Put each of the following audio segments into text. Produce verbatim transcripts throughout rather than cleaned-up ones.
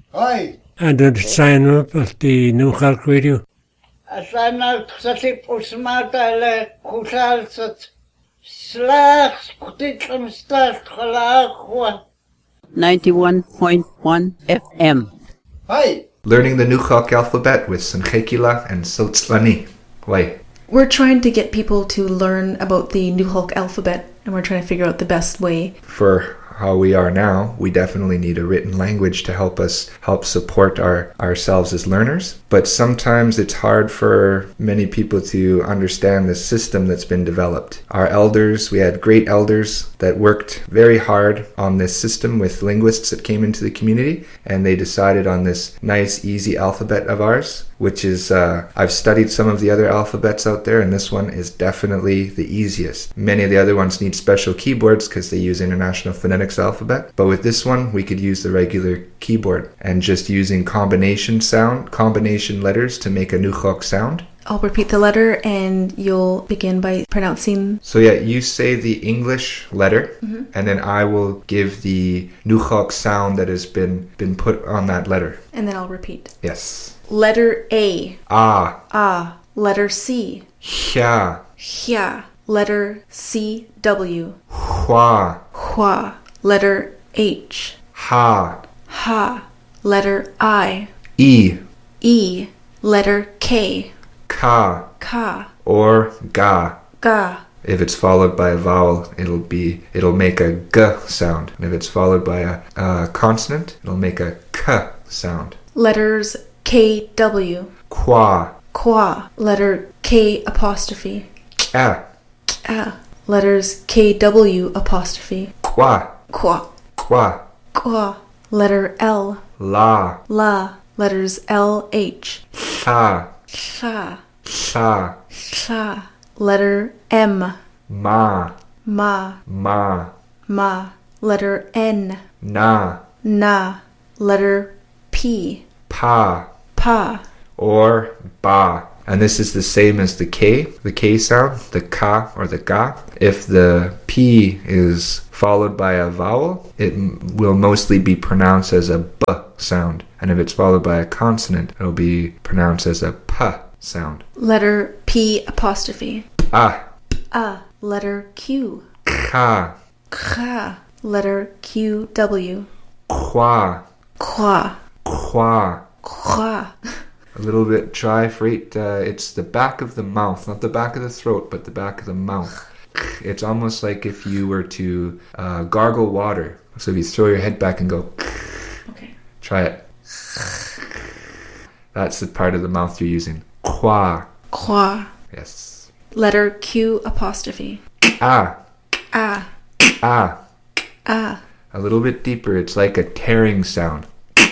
Hi. And then sign up at the New York Radio. Asana ksati pusmata le kusalsat slags kutitlum start khalaqwa. ninety-one point one F M. Hi. Learning the Nukhalk alphabet with Sankhekila and Sotzlani. Why? We're trying to get people to learn about the Nukhalk alphabet, and we're trying to figure out the best way. For how we are now, we definitely need a written language to help us help support our ourselves as learners. But sometimes it's hard for many people to understand the system that's been developed. Our elders, we had great elders that worked very hard on this system with linguists that came into the community, and they decided on this nice, easy alphabet of ours, which is, uh, I've studied some of the other alphabets out there, and this one is definitely the easiest. Many of the other ones need special keyboards because they use International Phonetics alphabet, but with this one, we could use the regular keyboard and just using combination sound, combination letters to make a Nukhalk sound. I'll repeat the letter and you'll begin by pronouncing. So yeah, you say the English letter, mm-hmm. and then I will give the Nukhalk sound that has been, been put on that letter. And then I'll repeat. Yes. Letter A. Ah. Ah. Letter C. Hya. Hya. Letter C. W. Hua. Hua. Letter H. Ha. Ha. Letter I. E. E. Letter K. Ka. Ka. Or ga. Ga. If it's followed by a vowel, it'll be it'll make a g sound. And if it's followed by a, a consonant, it'll make a k sound. Letters K W. Kwa. Kwa. Letter K apostrophe. Kya. Kya. Letters K W apostrophe. Kwa. Kwa. Kwa. Kwa. Letter L. La. La. Letters L H. Sha. Sha. Sha. Sha. Letter M. Ma. Ma. Ma. Ma. Letter N. Na. Na. Letter P. Pa. Pa. Or ba. And this is the same as the K, the K sound, the ka or the ga. If the P is followed by a vowel, it m- will mostly be pronounced as a b sound. And if it's followed by a consonant, it'll be pronounced as a p sound. Letter P apostrophe. Ah. Ah. Letter Q. Ka. Ka. Letter Q W. Kwa. Kwa. Kwa. Kwa. A little bit dry for it. Uh, it's the back of the mouth, not the back of the throat, but the back of the mouth. It's almost like if you were to uh, gargle water. So if you throw your head back and go, okay. Try it. That's the part of the mouth you're using. Kwa. Kwa. Yes. Letter Q apostrophe. Ah. Ah. Ah. Ah. A little bit deeper. It's like a tearing sound.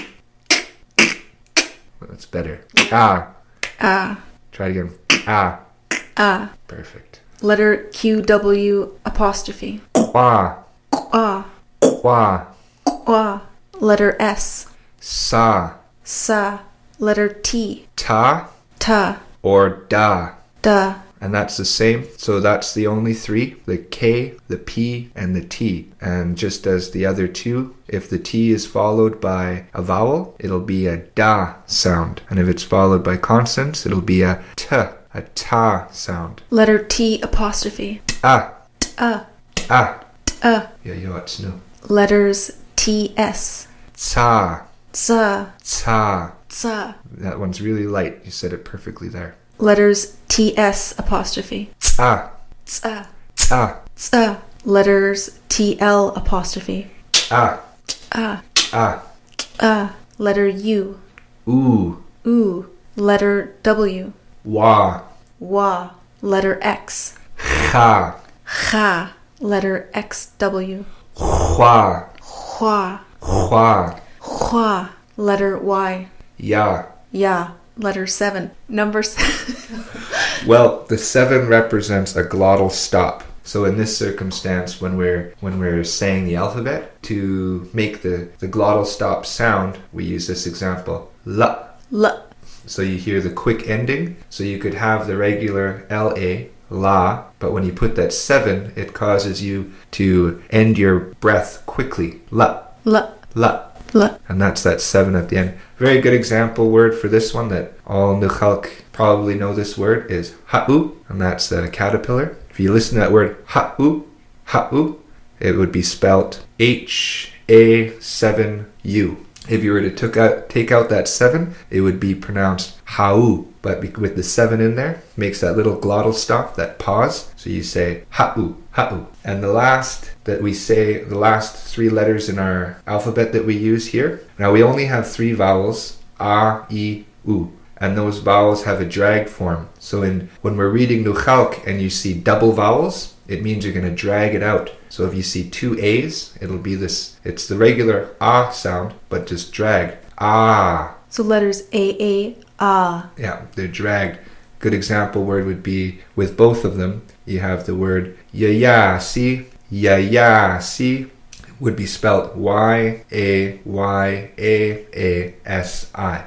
That's better. Ah. Ah. Try it again. Ah. Ah. Perfect. Letter Q W apostrophe. Kwa. Kwa. Kwa. Kwa. Letter S. Sa. Sa. Letter T. Ta. Ta. Or da. Da. And that's the same. So that's the only three, the K, the P, and the T. And just as the other two, if the T is followed by a vowel, it'll be a da sound. And if it's followed by consonants, it'll be a t, a ta sound. Letter T apostrophe. Ah. Ah. Ah. Ah. Yeah, you ought to know. Letters T S. Ta. Tsa. Ta. Tsa. That one's really light. You said it perfectly there. Letters T S apostrophe. Ah. Tsa. Ah. Tsa. Letters T L apostrophe. Ah. Ah. Ah. Ah. Letter U. Ooh. Ooh. Letter W. Wa. Wa. Letter X. Ha. Cha. Letter X W. Hua. Hua. Hua. Hua. Letter Y. Ya. Ya. Letter seven. Number seven. Well, the seven represents a glottal stop. So in this circumstance, when we're when we're saying the alphabet, to make the, the glottal stop sound, we use this example. La. La. So you hear the quick ending. So you could have the regular L A, la, but when you put that seven, it causes you to end your breath quickly. La. La. La. La. And that's that seven at the end. Very good example word for this one that all Nukhalk probably know this word is ha'u, and that's a caterpillar. If you listen to that word ha'u, ha'u, it would be spelt H A seven U. If you were to took out, take out that seven, it would be pronounced ha'u. But with the seven in there, makes that little glottal stop, that pause. So you say ha'u, ha'u. And the last that we say, the last three letters in our alphabet that we use here. Now we only have three vowels, a, i, u. And those vowels have a drag form. So in when we're reading Nukhalk and you see double vowels, it means you're going to drag it out. So if you see two A's, it'll be this, it's the regular ah sound, but just drag. Ah. So letters A, A, ah. Yeah, they're dragged. Good example word would be, with both of them, you have the word yayasi. Yayasi would be spelled Y A Y A A S I.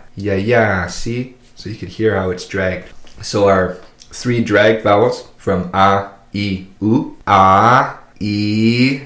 Yayasi. So you could hear how it's dragged. So our three dragged vowels from a, I, U, a, I,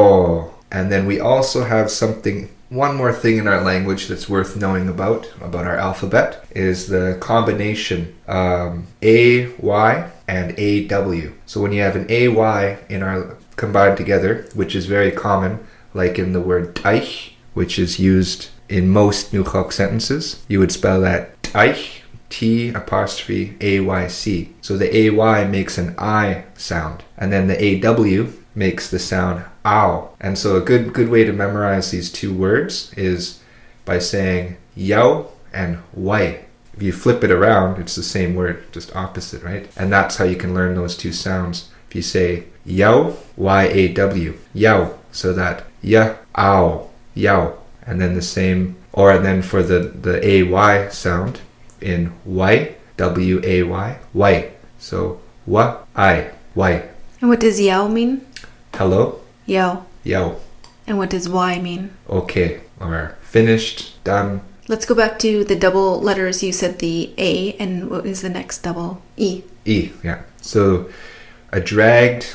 o. And then we also have something, one more thing in our language that's worth knowing about, about our alphabet, is the combination um, A, Y and A, W. So when you have an A, Y in our combined together, which is very common, like in the word teich, which is used in most Nukhalk sentences, you would spell that teich, T apostrophe A Y C. So the A Y makes an I sound, and then the A W makes the sound ow. And so a good good way to memorize these two words is by saying yao and wai. If you flip it around, it's the same word, just opposite, right? And that's how you can learn those two sounds. If you say yao, Y A W, yao, so that ya, ow, yao. And then the same, or then for the, the A Y sound, in Y, W A Y, Y. So wa, I, Y. And what does yao mean? Hello? Yao. Yao. And what does Y mean? Okay, or finished, done. Let's go back to the double letters. You said the A, and what is the next double? E. E, yeah. So a dragged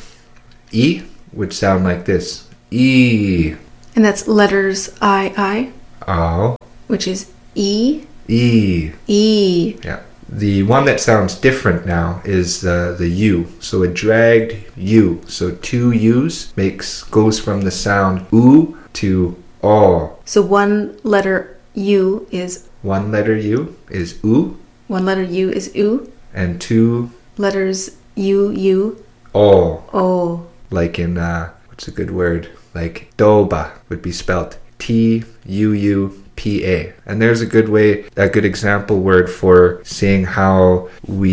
E would sound like this. E. And that's letters I, I. Ow. Which is E. E. E. Yeah. The one that sounds different now is uh, the U. So a dragged U. So two U's makes goes from the sound U to O. So one letter U is... One letter U is U. One letter U is U. And two... Letters U, U. O. O. Like in, uh, what's a good word? Like doba would be spelled T U U P A. And there's a good way, a good example word for seeing how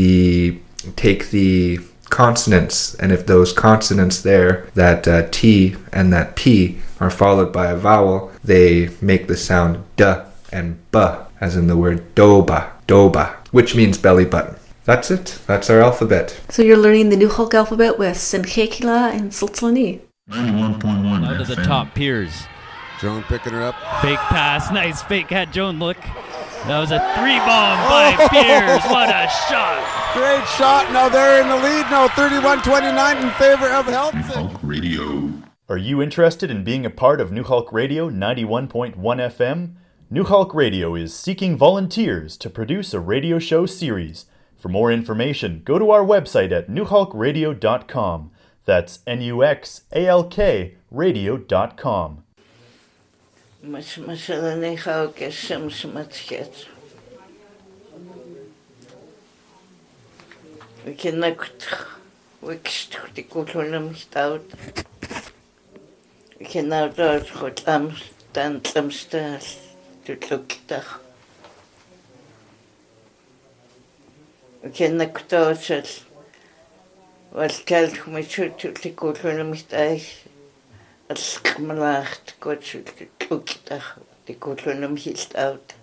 we take the consonants, and if those consonants there, that uh, T and that P are followed by a vowel, they make the sound D and B, as in the word doba, doba, which means belly button. That's it. That's our alphabet. So you're learning the Nukhalk alphabet with Senchekila and Siltzlani. ninety-one point one Out of the top peers. Joan picking her up. Fake pass. Nice fake hat, Joan. Look. That was a three bomb by oh! Piers. What a shot. Great shot. Now they're in the lead now. thirty-one twenty-nine in favor of Helton. Nukhalk Radio. Are you interested in being a part of Nukhalk Radio ninety-one point one F M? Nukhalk Radio is seeking volunteers to produce a radio show series. For more information, go to our website at nukhalk radio dot com. That's N U X A L K radio dot com. Mas masalani hau kesem smatket. We cannot wikst the kulunum stout. We cannot do it am dan samstas to look there. We cannot do it. Was kalt me shoot to the kulunum stai. Als gemelaagd kort klukdag die kulunum hield uit.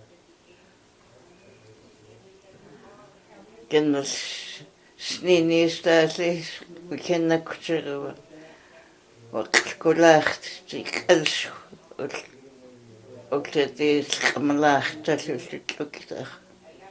Kennis snini staatlich, we kennen kutser wat gelaagd die kals ook dat is gemelaagd dat is die klukdag.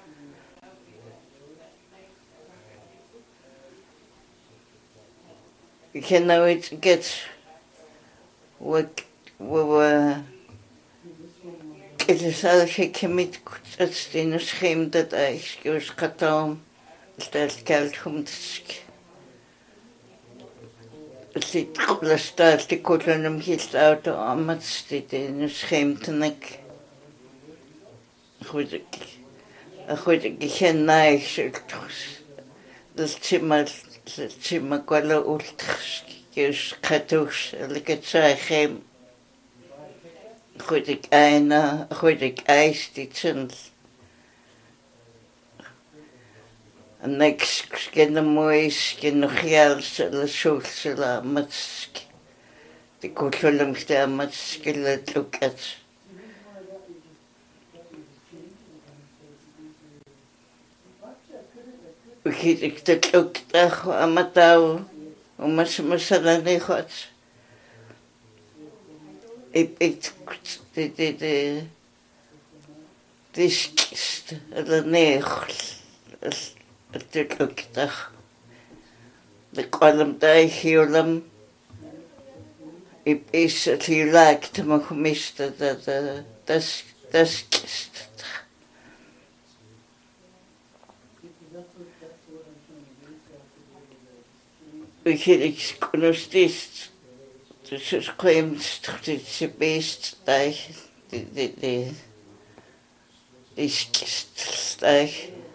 We can now get what we were Ilsal kemit kutsats din schim dat ich gus katam stel kelt humtsk. Sit kulastal ti kotlanum hist auto amats din schim tnek. Goed ik goed ik ken naich das Zimmer das Zimmer kwala ultsk gus katus leketsahem. Goed ik een, goed ik ijs die zin. En ik ken de moois, ken nog heel zullen zullen met de koelum staan met skillen lukt. Ik ik dat ook toch amatau, om als masala niet gaat. Ik ik de de de de skist de negel het lukt toch de kolom daar hierom ik is het hier lijkt me gemist dat dat dat dat skist ik ik kon steeds dus het claims dat ze best daar de de de is kist daar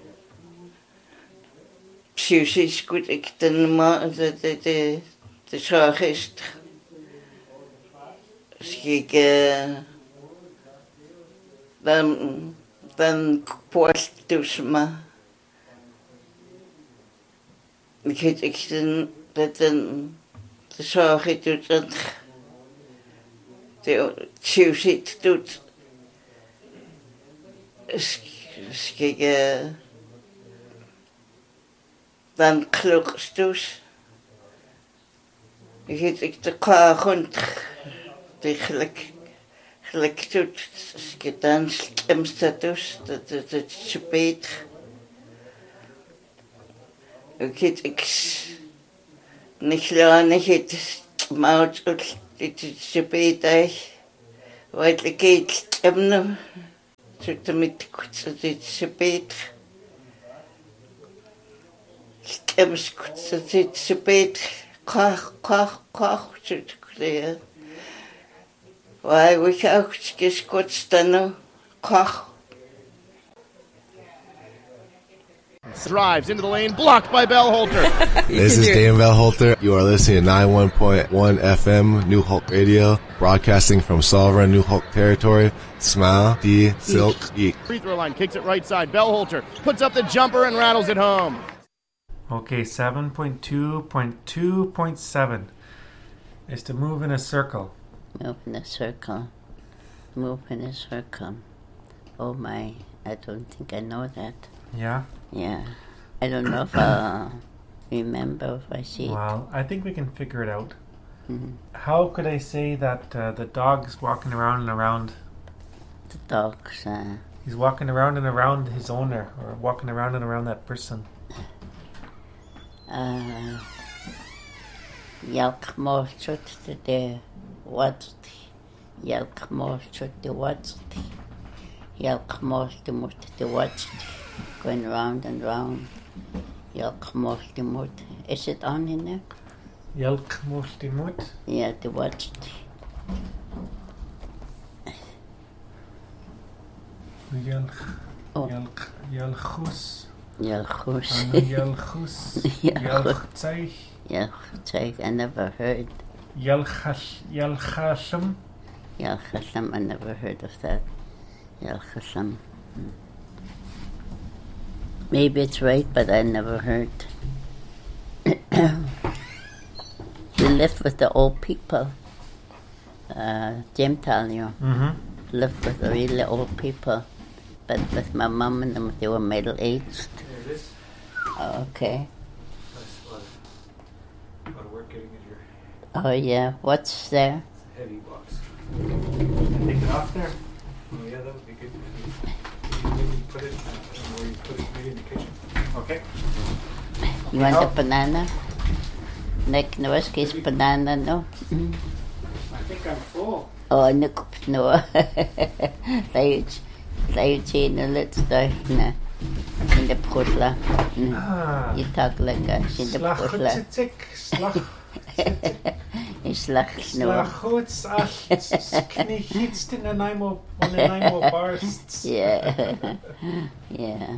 psychisch goed ik dan maar de de de de zorg is als ik dan dan post dus maar ik het ik dan dat dan de zorg het doet dat de psychisch doet als ik dan klokt dus ik het ik de klaar rond de gelijk gelijk doet als ik dan stemste dus dat het het speet ik het ik niet lang ik het maat het het speet eigenlijk wat ik het stemmen zit met het speet Stems zit speet kach kach kach zit kleer. Why we ook skis dan kach. Drives into the lane, blocked by Bellholter. This is Dan Bellholter. You are listening to ninety-one point one F M New Hulk Radio, broadcasting from sovereign New Hulk territory. Smile, D, Silk, Geek. Free throw line, kicks it right side. Bellholter puts up the jumper and rattles it home. Okay, seven point two point two point seven is to move in a circle. Move in a circle. Move in a circle. Oh my, I don't think I know that. Yeah? Yeah. I don't know if I'll remember if I see it. Well, I think we can figure it out. Mm-hmm. How could I say that uh, the dog's walking around and around? The dog's... Uh, He's walking around and around his owner, or walking around and around that person. Uh, Jalk moortjut de wat Jalk moortjut de wat Jalk moortjut de wat going round and round. Jalk moortjut. Is it on in there? Jalk moortjut? Yeah, the what? Jalk. Jalk. Jalchus. Yalchus. Yalchus. Yalchzeich. Yalchzeich, I never heard. Yalchash. Yalchasham. Yalchasham, I never heard of that. Yalchasham. Hmm. Maybe it's right, but I never heard. We lived with the old people. Uh, Jim Talio mm-hmm. lived with the really old people. But with my mom and them, they were middle-aged. There it is. Oh, okay. That's a lot of work getting it here. Oh, yeah. What's there? It's a heavy box. Can I take it off there? Oh, yeah, that would be good. Maybe put it, I don't know where you put it, maybe in the kitchen. Okay. You want a banana? Nick Nowski's banana, no? I think I'm full. Oh, nakupno. Tayo, tayo chino let's start na. Sinapkutla. Ah. You talk like a sinapkutla. Slachutzik, slach. Slach, no. Slachuts, ach, knichitst in Nanaimo, on Nanaimo barsts. Yeah. Yeah.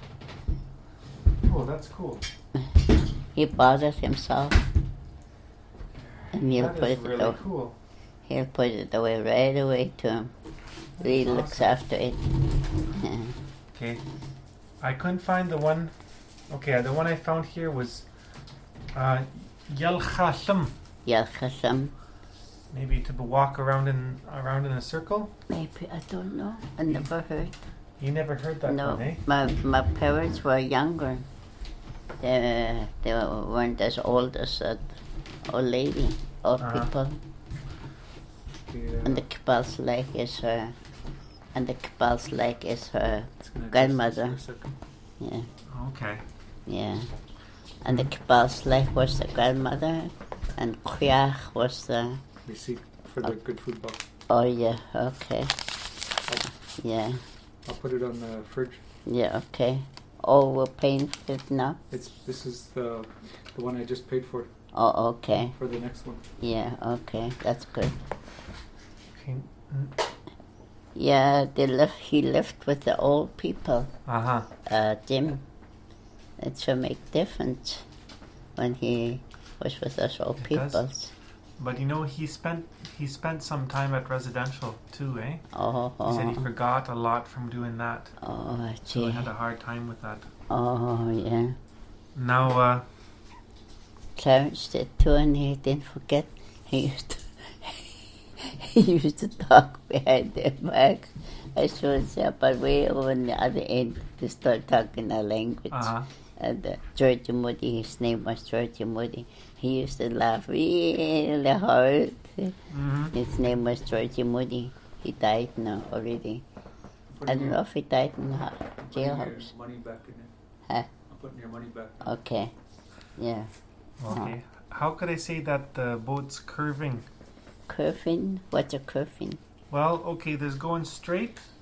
Oh, that's cool. He bought it himself. And he'll That put is it really away. cool. He'll put it away right away to him. He That's looks awesome. after it. Yeah. Okay. I couldn't find the one. Okay, the one I found here was uh, Yelchashem. Yelchashem. Maybe to walk around in around in a circle. Maybe, I don't know. I never heard. You never heard that No, one, eh? my my parents were younger. They they weren't as old as that old lady, old Uh-huh. people. Yeah. And the Kibbal's leg is her, and the Kibbal's leg is her gonna grandmother. adjust this for a second. Yeah, Okay. yeah. And the Kibbal's leg was the grandmother, and Kuyach was the. Receipt for the good food box. Oh yeah, okay. Yeah, I'll put it on the fridge. yeah, okay. Oh, we're paying for it now. It's this is the the one I just paid for Oh, okay. for the next one. Yeah, okay. That's good. Okay. Yeah, they left. He lived with the old people. Uh huh. Uh, Jim. It should make difference when he was with us old It people. does. But you know, he spent he spent some time at residential too, eh? Oh, He said he oh, forgot a lot from doing that, oh, so gee. he had a hard time with that. Oh, yeah. Now, uh, Clarence did too, and he didn't forget. He used to, he used to talk behind their backs. I should say, but way over on the other end to start talking our language. uh-huh. And uh, George Moody, his name was George Moody. He used to laugh really hard. Mm-hmm. His name was George Moody. He died now already. I don't know if he died in the ho- jailhouse. Money back in it. Huh? I'm putting your money back. Okay. Yeah. Okay. How could I say that the boat's curving? Curving? What's a curving? Well, okay, there's going straight,